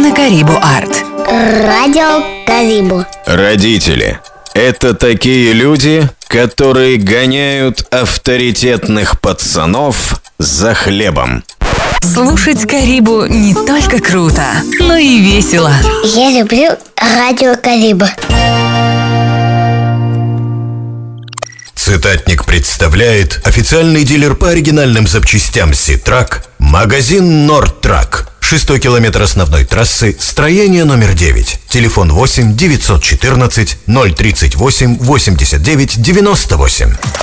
на Карибу Арт. Радио Карибу. Родители – это такие люди, которые гоняют авторитетных пацанов за хлебом. Слушать Карибу не только круто, но и весело. Я люблю Радио Карибу. Цитатник представляет официальный дилер по оригинальным запчастям Ситрак, магазин Нордтрак. 6-й километр основной трассы, строение номер 9. Телефон 8 914 038 89 98.